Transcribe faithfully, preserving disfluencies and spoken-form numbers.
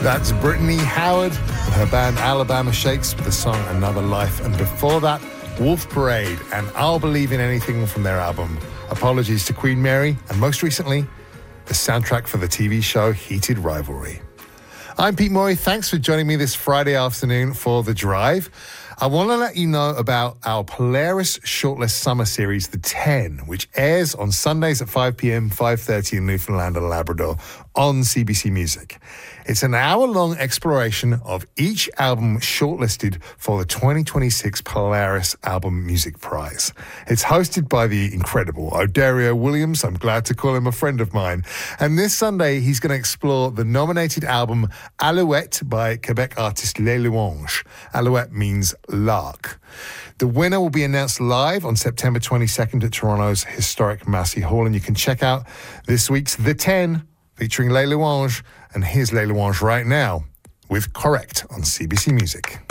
That's Brittany Howard, her band Alabama Shakes with the song Another Life. And before that, Wolf Parade and I'll Believe in Anything from their album Apologies to Queen Mary. And most recently, the soundtrack for the T V show Heated Rivalry. I'm Pete Morey. Thanks for joining me this Friday afternoon for The Drive. I want to let you know about our Polaris Shortlist Summer Series, The ten, which airs on Sundays at five p.m., five thirty in Newfoundland and Labrador on C B C Music. It's an hour-long exploration of each album shortlisted for the twenty twenty-six Polaris Album Music Prize. It's hosted by the incredible O'Dario Williams. I'm glad to call him a friend of mine. And this Sunday, he's going to explore the nominated album Alouette by Quebec artist Les Louanges. Alouette means lark. The winner will be announced live on September twenty-second at Toronto's historic Massey Hall, and you can check out this week's The ten featuring Les Louanges. And here's Les Louanges right now with Correct on C B C Music.